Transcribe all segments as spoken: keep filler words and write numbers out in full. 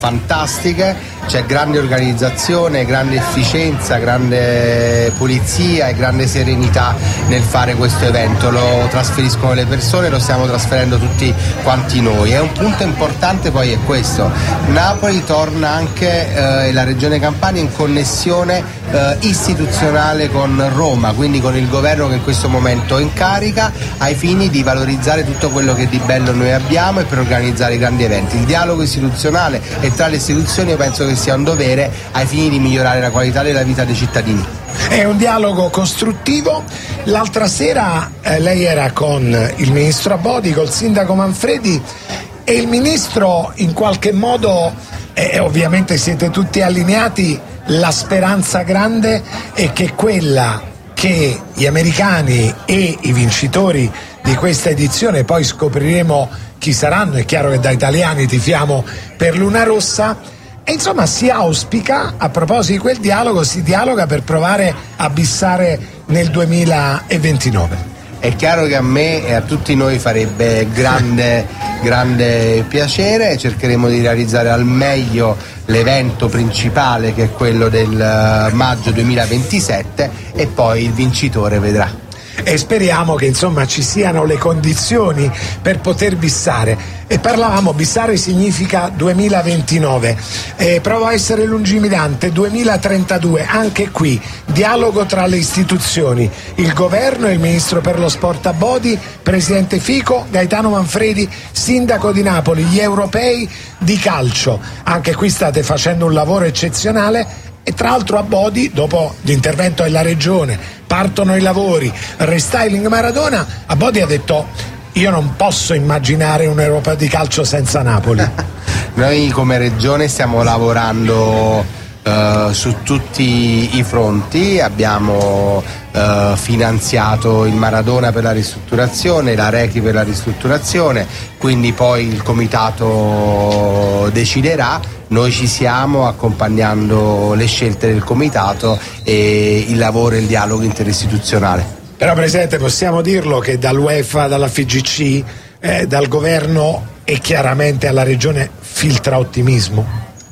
fantastiche, c'è grande organizzazione, grande efficienza, grande pulizia e grande serenità nel fare questo evento. Lo trasferiscono le persone, lo stiamo trasferendo tutti quanti noi. È un punto importante, poi è questo: Napoli torna anche eh, la Regione Campania in connessione eh, istituzionale con Roma, quindi con il governo che in questo momento è in carica, ai fini di valorizzare tutto quello che di bello noi abbiamo e per organizzare i grandi eventi. Il dialogo istituzionale e tra le istituzioni io penso che sia un dovere ai fini di migliorare la qualità della vita dei cittadini. È un dialogo costruttivo. L'altra sera eh, lei era con il ministro Abodi, col sindaco Manfredi, e il ministro in qualche modo, eh, ovviamente siete tutti allineati, la speranza grande è che quella che gli americani e i vincitori di questa edizione, poi scopriremo chi saranno, è chiaro che da italiani tifiamo per Luna Rossa, e insomma si auspica, a proposito di quel dialogo, si dialoga per provare a bissare nel duemilaventinove. È chiaro che a me e a tutti noi farebbe grande, grande piacere, cercheremo di realizzare al meglio l'evento principale, che è quello del maggio duemilaventisette, e poi il vincitore vedrà. E speriamo che insomma ci siano le condizioni per poter bissare. E parlavamo, bissare significa duemilaventinove, e provo a essere lungimirante, duemilatrentadue, anche qui dialogo tra le istituzioni, il governo e il ministro per lo sport Abodi, presidente Fico, Gaetano Manfredi, sindaco di Napoli, gli europei di calcio. Anche qui state facendo un lavoro eccezionale. E tra l'altro Abodi, dopo l'intervento della regione, partono i lavori, restyling Maradona, Abodi ha detto: io non posso immaginare un'Europa di calcio senza Napoli. Noi come regione stiamo lavorando uh, su tutti i fronti, abbiamo uh, finanziato il Maradona per la ristrutturazione, la Rechi per la ristrutturazione, quindi poi il comitato deciderà. Noi ci siamo accompagnando le scelte del comitato e il lavoro e il dialogo interistituzionale. Però Presidente, possiamo dirlo che dall'UEFA, dalla F I G C, eh, dal governo e chiaramente alla regione filtra ottimismo?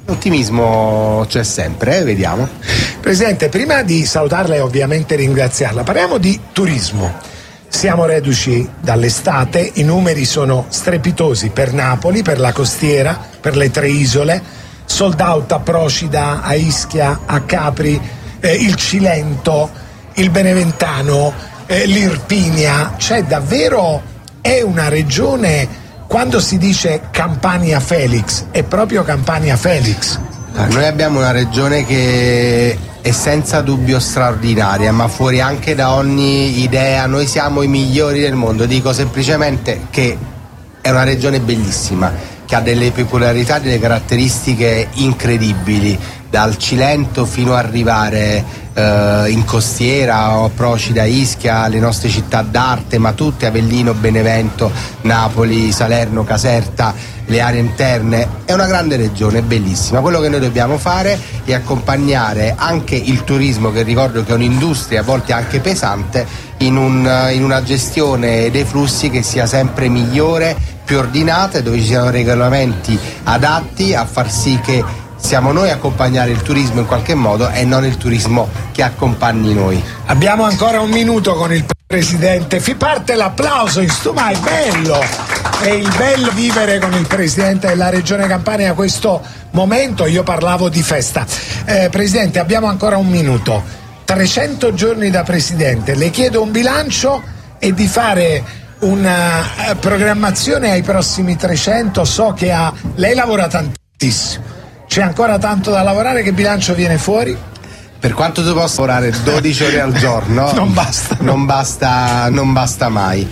L'ottimismo c'è sempre, eh, vediamo. Presidente, prima di salutarla e ovviamente ringraziarla, parliamo di turismo. Siamo reduci dall'estate, i numeri sono strepitosi per Napoli, per la costiera, per le tre isole, sold out a Procida, a Ischia, a Capri, eh, il Cilento, il Beneventano, eh, l'Irpinia. C'è davvero, è una regione, quando si dice Campania Felix, è proprio Campania Felix. Noi abbiamo una regione che è senza dubbio straordinaria, ma fuori anche da ogni idea. Noi siamo i migliori del mondo, dico semplicemente che è una regione bellissima, che ha delle peculiarità, delle caratteristiche incredibili, dal Cilento fino ad arrivare eh, in costiera, o Procida, Ischia, le nostre città d'arte, ma tutte, Avellino, Benevento, Napoli, Salerno, Caserta, le aree interne. È una grande regione, bellissima. Quello che noi dobbiamo fare è accompagnare anche il turismo, che ricordo che è un'industria a volte anche pesante, in, un, in una gestione dei flussi che sia sempre migliore, più ordinata, e dove ci siano regolamenti adatti a far sì che siamo noi a accompagnare il turismo in qualche modo e non il turismo che accompagni noi. Abbiamo ancora un minuto con il Presidente. Fi parte l'applauso in stu, ma è bello, è il bello vivere con il Presidente della Regione Campania questo momento. Io parlavo di festa. Eh, Presidente, abbiamo ancora un minuto, trecento giorni da Presidente, le chiedo un bilancio e di fare una programmazione ai prossimi trecento. So che ha, lei lavora tantissimo, c'è ancora tanto da lavorare. Che bilancio viene fuori? Per quanto tu possa lavorare dodici ore al giorno, non basta, non basta, non basta mai.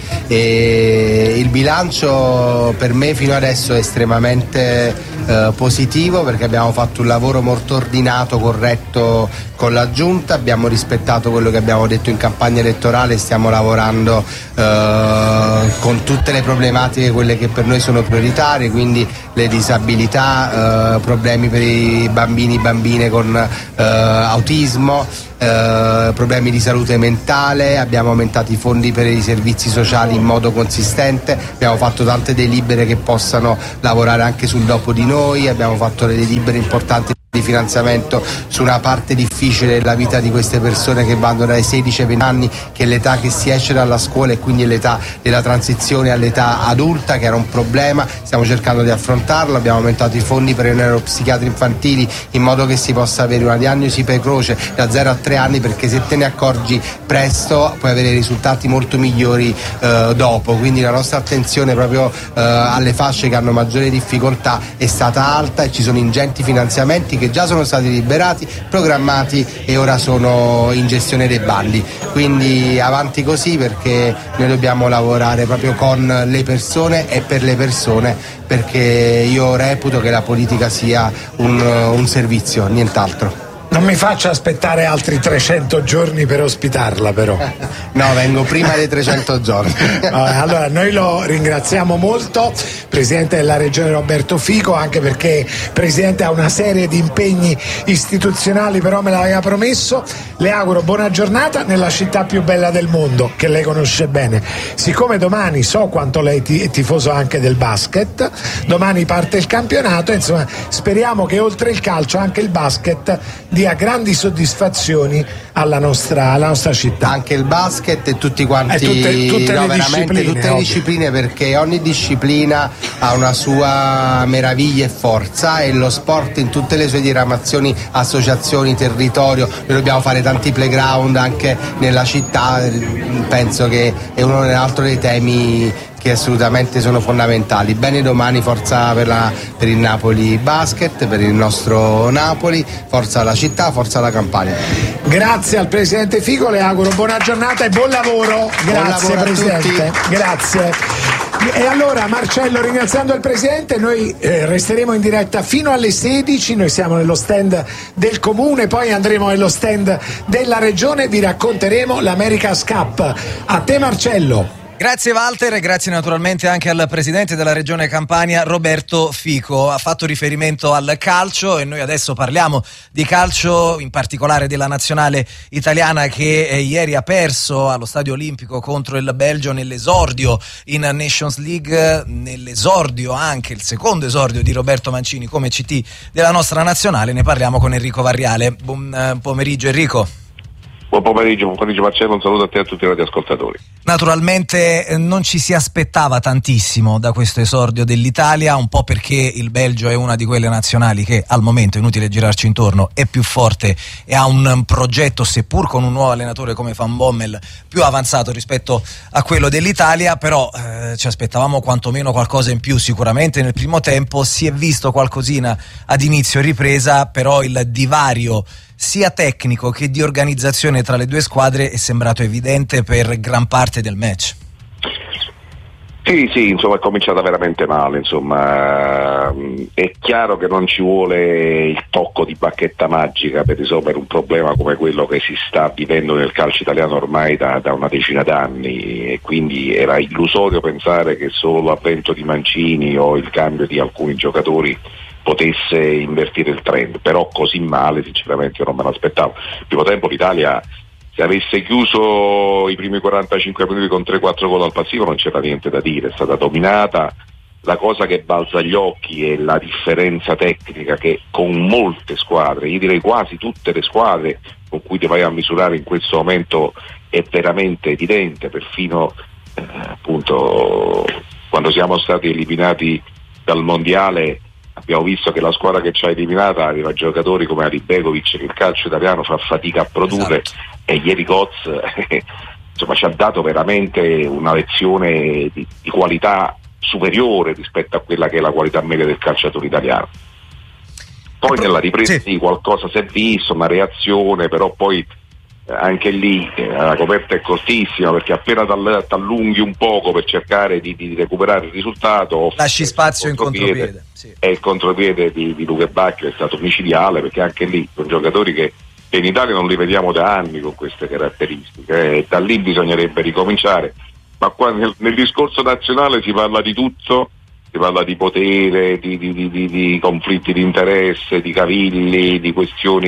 E il bilancio per me fino adesso è estremamente eh, positivo, perché abbiamo fatto un lavoro molto ordinato, corretto con la Giunta, abbiamo rispettato quello che abbiamo detto in campagna elettorale, stiamo lavorando eh, con tutte le problematiche, quelle che per noi sono prioritarie, quindi le disabilità, eh, problemi per i bambini e bambine con eh, autismo, eh, problemi di salute mentale, abbiamo aumentato i fondi per i servizi sociali in modo consistente, abbiamo fatto tante delibere che possano lavorare anche sul dopo di noi, abbiamo fatto delle delibere importanti di finanziamento su una parte difficile della vita di queste persone che vanno dai sedici ai venti anni, che è l'età che si esce dalla scuola e quindi è l'età della transizione all'età adulta, che era un problema. Stiamo cercando di affrontarlo, abbiamo aumentato i fondi per i neuropsichiatri infantili in modo che si possa avere una diagnosi precoce da zero a tre anni, perché se te ne accorgi presto puoi avere risultati molto migliori eh, dopo. Quindi la nostra attenzione proprio eh, alle fasce che hanno maggiore difficoltà è stata alta e ci sono ingenti finanziamenti che già sono stati liberati, programmati e ora sono in gestione dei bandi. Quindi avanti così, perché noi dobbiamo lavorare proprio con le persone e per le persone, perché io reputo che la politica sia un, un servizio, nient'altro. Non mi faccia aspettare altri trecento giorni per ospitarla, però. No, vengo prima dei trecento giorni. Allora, noi lo ringraziamo molto, Presidente della Regione Roberto Fico, anche perché Presidente ha una serie di impegni istituzionali, però me l'aveva promesso. Le auguro buona giornata nella città più bella del mondo, che lei conosce bene. Siccome domani so quanto lei è tifoso anche del basket, domani parte il campionato, insomma, speriamo che oltre il calcio anche il basket dia grandi soddisfazioni alla nostra, alla nostra città. Anche il basket e tutti quanti, e tutte, tutte no, le veramente discipline, tutte le ovvio. discipline, perché ogni disciplina ha una sua meraviglia e forza, e lo sport in tutte le sue diramazioni, associazioni, territorio, noi dobbiamo fare tanti playground anche nella città, penso che è uno dell'altro dei temi che assolutamente sono fondamentali. Bene, domani forza per, la, per il Napoli Basket, per il nostro Napoli, forza alla città, forza alla Campania. Grazie al Presidente Fico, le auguro buona giornata e buon lavoro. Grazie buon lavoro Presidente, grazie. E allora Marcello, ringraziando il Presidente, noi eh, resteremo in diretta fino alle sedici, noi siamo nello stand del Comune, poi andremo nello stand della Regione, vi racconteremo l'America's Cup. A te Marcello. Grazie Walter e grazie naturalmente anche al Presidente della Regione Campania Roberto Fico. Ha fatto riferimento al calcio e noi adesso parliamo di calcio, in particolare della nazionale italiana che eh, ieri ha perso allo Stadio Olimpico contro il Belgio nell'esordio in Nations League, nell'esordio anche il secondo esordio di Roberto Mancini come C T della nostra nazionale. Ne parliamo con Enrico Varriale. Buon eh, pomeriggio Enrico. Buon pomeriggio, buon pomeriggio Marcello, un saluto a te e a tutti i radioascoltatori. Naturalmente eh, non ci si aspettava tantissimo da questo esordio dell'Italia, un po' perché il Belgio è una di quelle nazionali che al momento, inutile girarci intorno, è più forte e ha un um, progetto, seppur con un nuovo allenatore come Van Bommel, più avanzato rispetto a quello dell'Italia, però eh, ci aspettavamo quantomeno qualcosa in più sicuramente nel primo tempo. Si è visto qualcosina ad inizio ripresa, però il divario sia tecnico che di organizzazione tra le due squadre è sembrato evidente per gran parte del match. Sì, sì, insomma è cominciata veramente male, insomma è chiaro che non ci vuole il tocco di bacchetta magica per risolvere un problema come quello che si sta vivendo nel calcio italiano ormai da, da una decina d'anni, e quindi era illusorio pensare che solo l'avvento di Mancini o il cambio di alcuni giocatori potesse invertire il trend, però così male sinceramente io non me l'aspettavo. Il primo tempo l'Italia, se avesse chiuso i primi quarantacinque minuti con tre quattro gol al passivo, non c'era niente da dire, è stata dominata. La cosa che balza agli occhi è la differenza tecnica che con molte squadre, io direi quasi tutte le squadre con cui ti vai a misurare in questo momento, è veramente evidente. Perfino eh, appunto quando siamo stati eliminati dal mondiale abbiamo visto che la squadra che ci ha eliminata aveva giocatori come Ali Begovic, che il calcio italiano fa fatica a produrre, esatto. E ieri Goz eh, insomma ci ha dato veramente una lezione di, di qualità superiore rispetto a quella che è la qualità media del calciatore italiano. Poi nella ripresa sì, qualcosa si è visto, una reazione, però poi eh, anche lì eh, la coperta è cortissima, perché appena t'allunghi un poco per cercare di, di recuperare il risultato lasci spazio in contropiede, sì. E il contropiede di, di Luca Bacchio è stato micidiale, perché anche lì sono giocatori che in Italia non li vediamo da anni con queste caratteristiche, e da lì bisognerebbe ricominciare. Ma qua nel, nel discorso nazionale si parla di tutto, si parla di potere, di, di, di, di, di conflitti di interesse, di cavilli, di questioni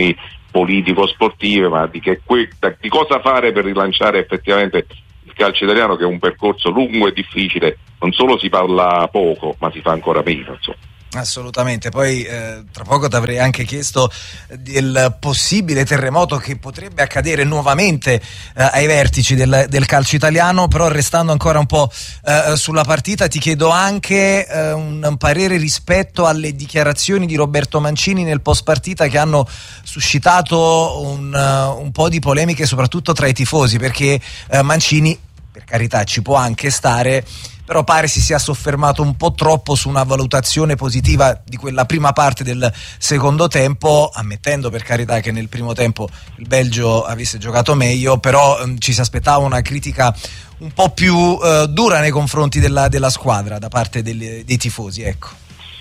politico-sportive, ma di, che, di cosa fare per rilanciare effettivamente il calcio italiano, che è un percorso lungo e difficile. Non solo si parla poco, ma si fa ancora meno, insomma. Assolutamente, poi eh, tra poco ti avrei anche chiesto del possibile terremoto che potrebbe accadere nuovamente eh, ai vertici del, del calcio italiano, però restando ancora un po' eh, sulla partita ti chiedo anche eh, un parere rispetto alle dichiarazioni di Roberto Mancini nel post partita, che hanno suscitato un, uh, un po' di polemiche soprattutto tra i tifosi, perché eh, Mancini, per carità, ci può anche stare, però pare si sia soffermato un po' troppo su una valutazione positiva di quella prima parte del secondo tempo, ammettendo per carità che nel primo tempo il Belgio avesse giocato meglio, però ehm, ci si aspettava una critica un po' più eh, dura nei confronti della, della squadra da parte delle, dei tifosi, ecco.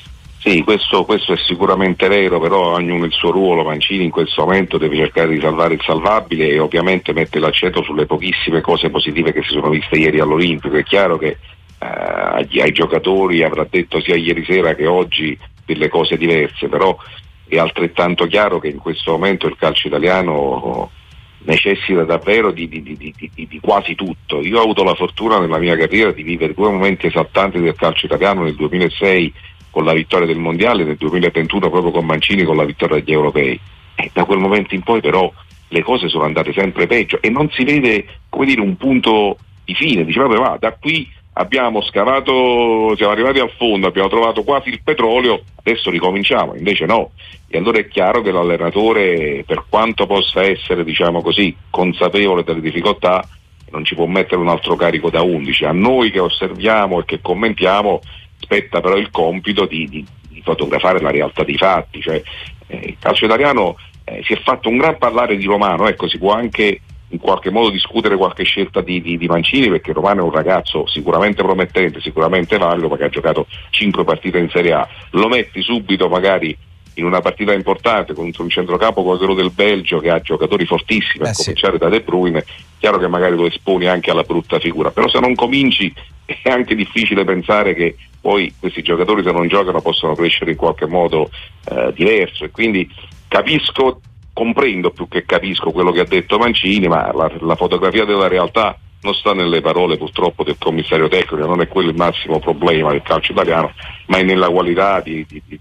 Sì, questo, questo è sicuramente vero, però ognuno il suo ruolo. Mancini in questo momento deve cercare di salvare il salvabile e ovviamente mette l'accento sulle pochissime cose positive che si sono viste ieri all'Olimpico. È chiaro che Uh, ai, ai giocatori avrà detto sia ieri sera che oggi delle cose diverse, però è altrettanto chiaro che in questo momento il calcio italiano necessita davvero di, di, di, di, di quasi tutto. Io ho avuto la fortuna nella mia carriera di vivere due momenti esaltanti del calcio italiano: nel duemilasei con la vittoria del mondiale, nel duemilaventuno proprio con Mancini con la vittoria degli europei, e da quel momento in poi però le cose sono andate sempre peggio e non si vede, come dire, un punto di fine. Dice vabbè, va, da qui abbiamo scavato, siamo arrivati al fondo, abbiamo trovato quasi il petrolio, adesso ricominciamo. Invece no, e allora è chiaro che l'allenatore, per quanto possa essere, diciamo così, consapevole delle difficoltà, non ci può mettere un altro carico da undici. A noi che osserviamo e che commentiamo spetta però il compito di, di, di fotografare la realtà dei fatti. Cioè, eh, il calcio italiano eh, si è fatto un gran parlare di Romano, ecco, si può anche in qualche modo discutere qualche scelta di, di, di Mancini, perché Romano è un ragazzo sicuramente promettente, sicuramente valido, perché ha giocato cinque partite in Serie A. Lo metti subito magari in una partita importante contro un centrocampo come quello del Belgio, che ha giocatori fortissimi, eh a sì. cominciare da De Bruyne. Chiaro che magari lo esponi anche alla brutta figura, però se non cominci è anche difficile pensare che poi questi giocatori, se non giocano, possano crescere in qualche modo eh, diverso. E quindi capisco, comprendo più che capisco quello che ha detto Mancini, ma la, la fotografia della realtà non sta nelle parole purtroppo del commissario tecnico. Non è quello il massimo problema del calcio italiano, ma è nella qualità di, di, di,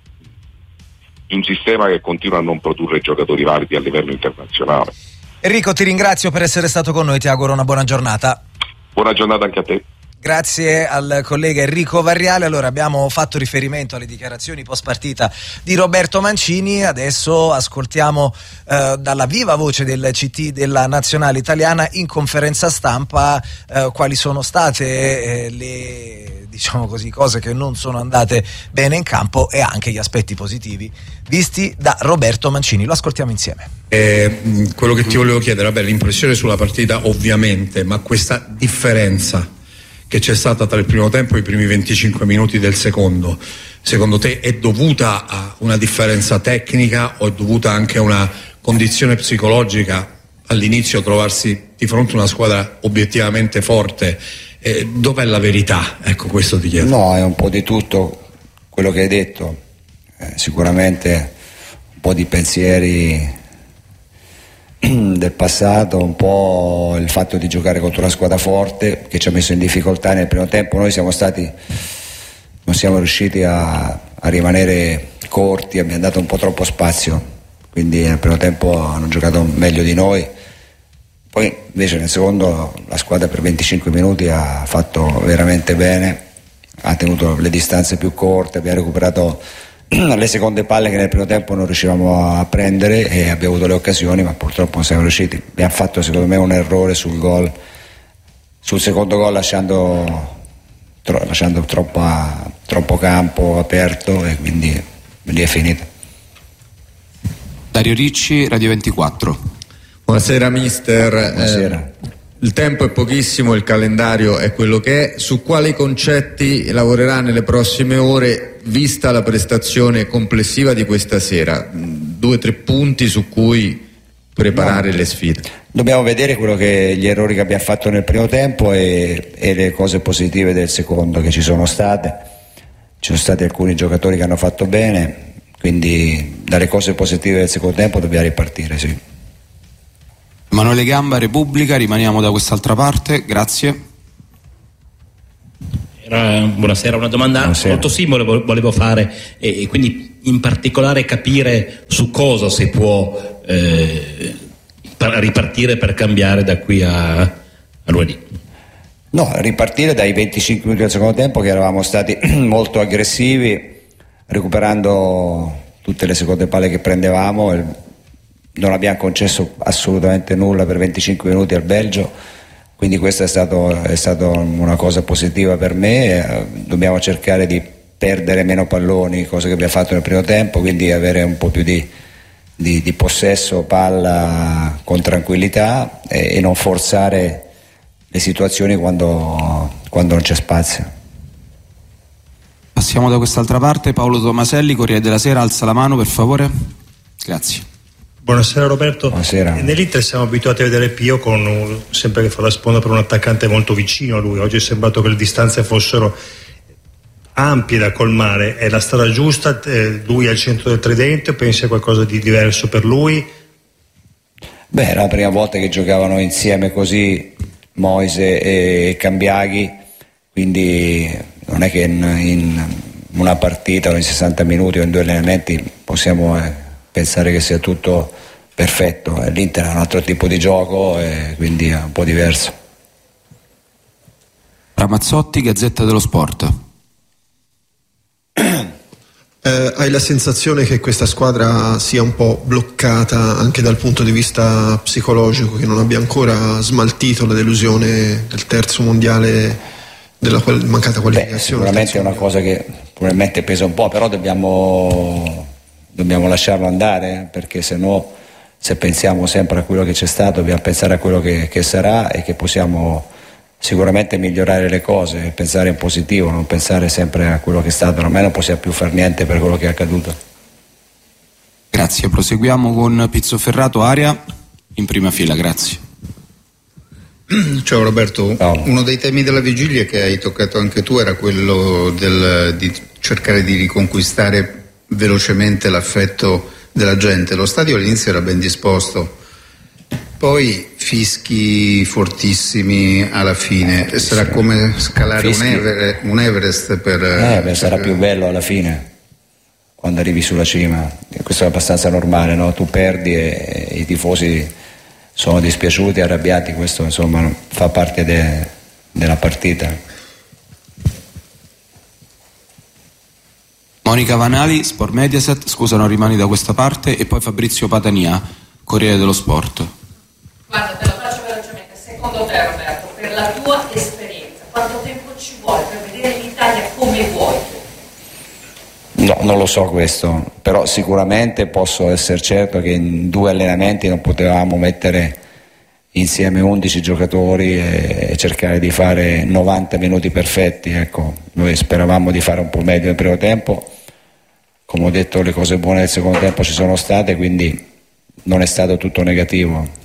di un sistema che continua a non produrre giocatori validi a livello internazionale. Enrico, ti ringrazio per essere stato con noi, ti auguro una buona giornata. Buona giornata anche a te. Grazie al collega Enrico Varriale. Allora, abbiamo fatto riferimento alle dichiarazioni post partita di Roberto Mancini, adesso ascoltiamo eh, dalla viva voce del C T della nazionale italiana in conferenza stampa eh, quali sono state eh, le, diciamo così, cose che non sono andate bene in campo e anche gli aspetti positivi visti da Roberto Mancini. Lo ascoltiamo insieme. Eh, quello che ti volevo chiedere, vabbè, l'impressione sulla partita ovviamente, ma questa differenza che c'è stata tra il primo tempo e i primi venticinque minuti del secondo, secondo te è dovuta a una differenza tecnica o è dovuta anche a una condizione psicologica? All'inizio trovarsi di fronte a una squadra obiettivamente forte, eh, dov'è la verità? Ecco, questo ti chiedo. No, è un po' di tutto quello che hai detto, eh, sicuramente un po' di pensieri del passato, un po' il fatto di giocare contro una squadra forte che ci ha messo in difficoltà nel primo tempo. Noi siamo stati, non siamo riusciti a, a rimanere corti, abbiamo dato un po' troppo spazio, quindi nel primo tempo hanno giocato meglio di noi. Poi invece nel secondo la squadra per venticinque minuti ha fatto veramente bene, ha tenuto le distanze più corte, abbiamo recuperato le seconde palle che nel primo tempo non riuscivamo a prendere e abbiamo avuto le occasioni, ma purtroppo non siamo riusciti. Abbiamo fatto secondo me un errore sul gol, sul secondo gol, lasciando, tro, lasciando troppa, troppo campo aperto, e quindi lì è finita. Dario Ricci, Radio ventiquattro. Buonasera mister. Buonasera. Eh, il tempo è pochissimo, il calendario è quello che è. Su quali concetti lavorerà nelle prossime ore, vista la prestazione complessiva di questa sera? Due o tre punti su cui preparare no. le sfide. Dobbiamo vedere quello che gli errori che abbiamo fatto nel primo tempo e, e le cose positive del secondo che ci sono state. Ci sono stati alcuni giocatori che hanno fatto bene, quindi dalle cose positive del secondo tempo dobbiamo ripartire, sì. Emanuele Gamba, Repubblica, rimaniamo da quest'altra parte, grazie. Era, buonasera, una domanda buonasera. molto simile volevo fare e, e quindi in particolare capire su cosa si può eh, ripartire per cambiare da qui a, a lunedì. No, ripartire dai venticinque minuti del secondo tempo che eravamo stati molto aggressivi, recuperando tutte le seconde palle che prendevamo. Non abbiamo concesso assolutamente nulla per venticinque minuti al Belgio, quindi questa è stato, è stato una cosa positiva per me. Dobbiamo cercare di perdere meno palloni, cosa che abbiamo fatto nel primo tempo, quindi avere un po' più di, di, di possesso palla con tranquillità e, e non forzare le situazioni quando, quando non c'è spazio. Passiamo da quest'altra parte. Paolo Tomaselli, Corriere della Sera, alza la mano per favore. Grazie. Buonasera Roberto. Buonasera. Nell'Inter siamo abituati a vedere Pio con un, sempre che fa la sponda per un attaccante molto vicino a lui. Oggi è sembrato che le distanze fossero ampie da colmare. È la strada giusta? Eh, lui è al centro del tridente o pensi a qualcosa di diverso per lui? Beh, era la prima volta che giocavano insieme così Moise e Cambiaghi, quindi non è che in, in una partita o in sessanta minuti o in due allenamenti possiamo eh, pensare che sia tutto perfetto. L'Inter è un altro tipo di gioco e quindi è un po' diverso. Ramazzotti, Gazzetta dello Sport. Eh, hai la sensazione che questa squadra sia un po' bloccata anche dal punto di vista psicologico, che non abbia ancora smaltito la delusione del terzo mondiale, della qual- mancata qualificazione? Beh, sicuramente è una cosa che probabilmente pesa un po', però dobbiamo, dobbiamo lasciarlo andare, perché se no, se pensiamo sempre a quello che c'è stato, dobbiamo pensare a quello che, che sarà e che possiamo sicuramente migliorare le cose, pensare in positivo, non pensare sempre a quello che è stato. Ormai non possiamo più fare niente per quello che è accaduto. Grazie, proseguiamo con Pizzoferrato, Aria, in prima fila, grazie. Ciao Roberto, Ciao. Uno dei temi della vigilia che hai toccato anche tu era quello del, di cercare di riconquistare velocemente l'affetto della gente. Lo stadio all'inizio era ben disposto, poi fischi fortissimi alla fine. Sarà come scalare un, Ever, un Everest per, eh, beh, per... sarà più bello alla fine quando arrivi sulla cima. Questo è abbastanza normale, no? Tu perdi e, e i tifosi sono dispiaciuti, arrabbiati, questo insomma fa parte de, della partita. Monica Vanali, Sport Mediaset, scusa non rimani da questa parte, e poi Fabrizio Patania, Corriere dello Sport. Guarda, te lo faccio velocemente. Secondo te Roberto, per la tua esperienza, quanto tempo ci vuole per vedere l'Italia come vuoi? No, non lo so questo, però sicuramente posso essere certo che in due allenamenti non potevamo mettere insieme undici giocatori e, e cercare di fare novanta minuti perfetti. Ecco, noi speravamo di fare un po' meglio nel primo tempo, come ho detto le cose buone del secondo tempo ci sono state, quindi non è stato tutto negativo.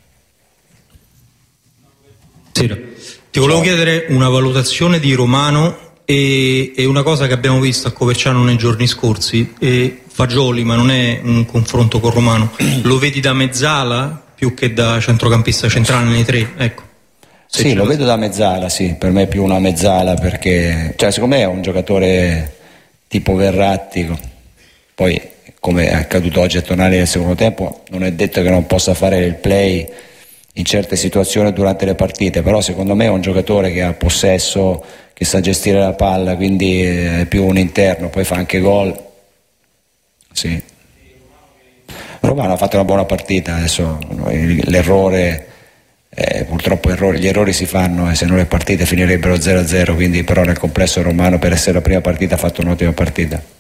Sì, ti volevo Ciao. chiedere una valutazione di Romano e, e una cosa che abbiamo visto a Coverciano nei giorni scorsi. E Fagioli, ma non è un confronto con Romano, lo vedi da mezzala più che da centrocampista centrale nei tre? Ecco. Sì, lo vedo da mezzala, sì, per me è più una mezzala, perché cioè, secondo me è un giocatore tipo Verratti, poi come è accaduto oggi a Tonali nel secondo tempo non è detto che non possa fare il play in certe situazioni durante le partite, però secondo me è un giocatore che ha possesso, che sa gestire la palla, quindi è più un interno, poi fa anche gol. Sì. Romano ha fatto una buona partita, adesso l'errore, eh, purtroppo errori, gli errori si fanno e se no le partite finirebbero zero a zero, quindi però nel complesso Romano per essere la prima partita ha fatto un'ottima partita.